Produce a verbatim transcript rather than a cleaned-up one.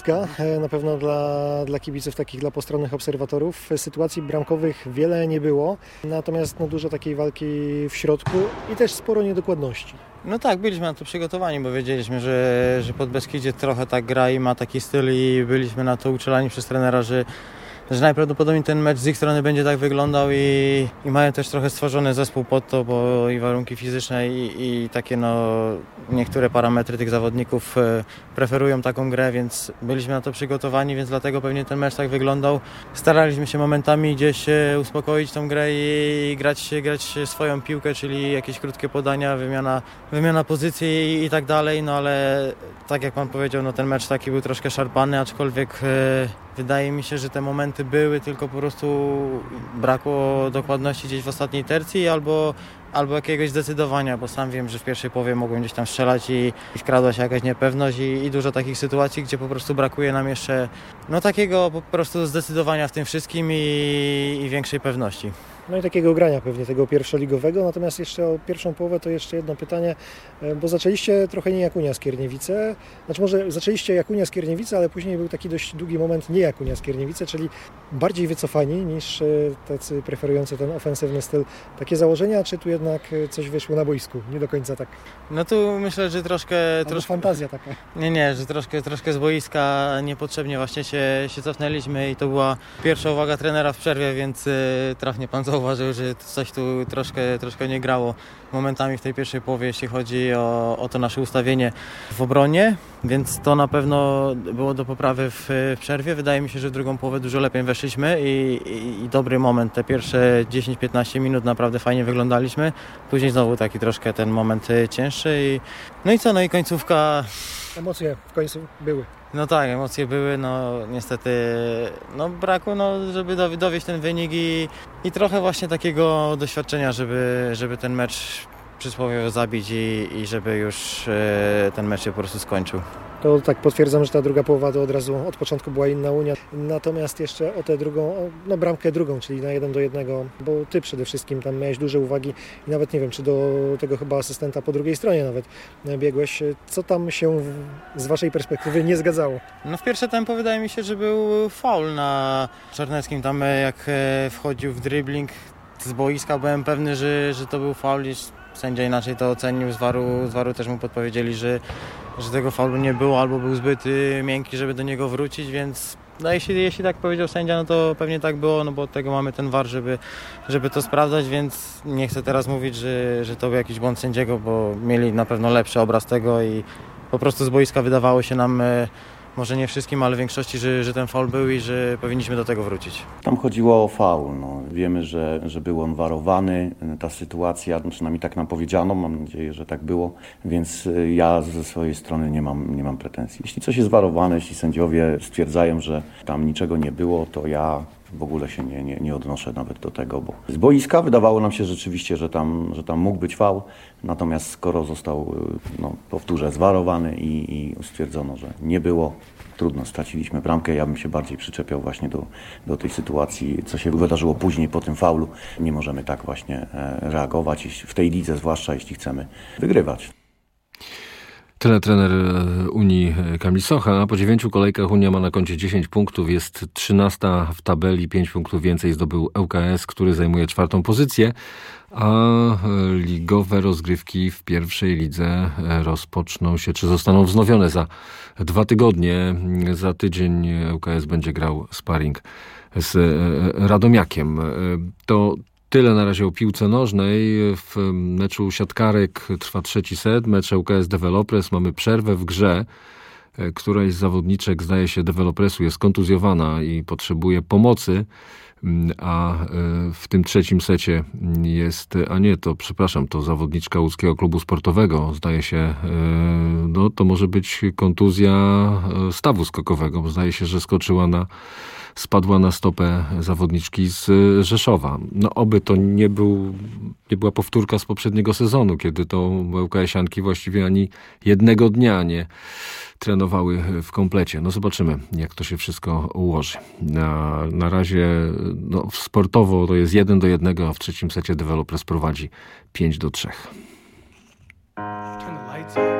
Na pewno dla, dla kibiców, takich dla postronnych obserwatorów. Sytuacji bramkowych wiele nie było, natomiast no, dużo takiej walki w środku i też sporo niedokładności. No tak, byliśmy na to przygotowani, bo wiedzieliśmy, że, że Podbeskidzie trochę tak gra i ma taki styl i byliśmy na to uczulani przez trenera, że że najprawdopodobniej ten mecz z ich strony będzie tak wyglądał i, i mają też trochę stworzony zespół pod to, bo i warunki fizyczne i, i takie no niektóre parametry tych zawodników e, preferują taką grę, więc byliśmy na to przygotowani, więc dlatego pewnie ten mecz tak wyglądał. Staraliśmy się momentami gdzieś e, uspokoić tą grę i, i grać, grać swoją piłkę, czyli jakieś krótkie podania, wymiana, wymiana pozycji i, i tak dalej, no ale tak jak pan powiedział, no ten mecz taki był troszkę szarpany, aczkolwiek e, wydaje mi się, że te momenty były, tylko po prostu brakło dokładności gdzieś w ostatniej tercji albo, albo jakiegoś zdecydowania, bo sam wiem, że w pierwszej połowie mogłem gdzieś tam strzelać i, i wkradła się jakaś niepewność i, i dużo takich sytuacji, gdzie po prostu brakuje nam jeszcze no takiego po prostu zdecydowania w tym wszystkim i, i większej pewności. No i takiego grania pewnie, tego pierwszoligowego. Natomiast jeszcze o pierwszą połowę to jeszcze jedno pytanie, bo zaczęliście trochę nie jak Unia Skierniewice. Znaczy może zaczęliście jak Unia Skierniewice, ale później był taki dość długi moment nie jak Unia Skierniewice, czyli bardziej wycofani niż tacy preferujący ten ofensywny styl. Takie założenia, czy tu jednak coś wyszło na boisku? Nie do końca tak. No tu myślę, że troszkę... troszkę fantazja taka. Nie, nie, że troszkę, troszkę z boiska niepotrzebnie właśnie się, się cofnęliśmy i to była pierwsza uwaga trenera w przerwie, więc y, trafnie pan zauważył, że coś tu troszkę, troszkę nie grało momentami w tej pierwszej połowie, jeśli chodzi o, o to nasze ustawienie w obronie, więc to na pewno było do poprawy w, w przerwie. Wydaje mi się, że w drugą połowę dużo lepiej weszliśmy i, i, i dobry moment, te pierwsze dziesięć piętnaście minut naprawdę fajnie wyglądaliśmy. Później znowu taki troszkę ten moment cięższy i no i co, no i końcówka... Emocje w końcu były. No tak, emocje były, no niestety no brakło, no, żeby dowieść ten wynik i, i trochę właśnie takiego doświadczenia, żeby, żeby ten mecz przysłowiowo zabić i, i żeby już e, ten mecz się po prostu skończył. To tak potwierdzam, że ta druga połowa to od razu od początku była inna Unia. Natomiast jeszcze o tę drugą, no bramkę drugą, czyli na jeden do jednego, bo ty przede wszystkim tam miałeś duże uwagi i nawet nie wiem, czy do tego chyba asystenta po drugiej stronie nawet biegłeś. Co tam się w, z waszej perspektywy nie zgadzało? No w pierwsze tempo wydaje mi się, że był faul na Czarneckim. Tam jak wchodził w dribbling z boiska, byłem pewny, że, że to był faul i sędzia inaczej to ocenił. Z waru, z waru też mu podpowiedzieli, że że tego faulu nie było albo był zbyt y, miękki, żeby do niego wrócić, więc no jeśli, jeśli tak powiedział sędzia, no to pewnie tak było, no bo od tego mamy ten war, żeby, żeby to sprawdzać, więc nie chcę teraz mówić, że, że to był jakiś błąd sędziego, bo mieli na pewno lepszy obraz tego i po prostu z boiska wydawało się nam, y, może nie wszystkim, ale w większości, że, że ten faul był i że powinniśmy do tego wrócić. Tam chodziło o faul. No. Wiemy, że, że był on warowany. Ta sytuacja, przynajmniej tak nam powiedziano, mam nadzieję, że tak było, więc ja ze swojej strony nie mam, nie mam pretensji. Jeśli coś jest warowane, jeśli sędziowie stwierdzają, że tam niczego nie było, to ja w ogóle się nie, nie, nie odnoszę nawet do tego, bo z boiska wydawało nam się rzeczywiście, że tam, że tam mógł być faul, natomiast skoro został, no, powtórzę, zwarowany i, i stwierdzono, że nie było, trudno, straciliśmy bramkę. Ja bym się bardziej przyczepiał właśnie do, do tej sytuacji, co się wydarzyło później po tym faulu. Nie możemy tak właśnie reagować, w tej lidze zwłaszcza, jeśli chcemy wygrywać. Tyle trener Unii Kamil Socha. Po dziewięciu kolejkach Unia ma na koncie dziesięć punktów, jest trzynasta w tabeli, pięć punktów więcej zdobył L K S, który zajmuje czwartą pozycję, a ligowe rozgrywki w pierwszej lidze rozpoczną się, czy zostaną wznowione za dwa tygodnie. Za tydzień L K S będzie grał sparring z Radomiakiem. To tyle na razie o piłce nożnej. W meczu siatkarek trwa trzeci set, mecz L K S Developers. Mamy przerwę w grze. Któraś z zawodniczek, zdaje się, Developresu jest kontuzjowana i potrzebuje pomocy, a w tym trzecim secie jest, a nie, to przepraszam, to zawodniczka łódzkiego klubu sportowego, zdaje się, no to może być kontuzja stawu skokowego, bo zdaje się, że skoczyła na spadła na stopę zawodniczki z Rzeszowa. No oby to nie był, nie była powtórka z poprzedniego sezonu, kiedy to ŁKS-ianki właściwie ani jednego dnia nie trenowały w komplecie. No zobaczymy, jak to się wszystko ułoży. Na, na razie no, sportowo to jest jeden do jednego, a w trzecim secie Developers prowadzi pięć do trzech.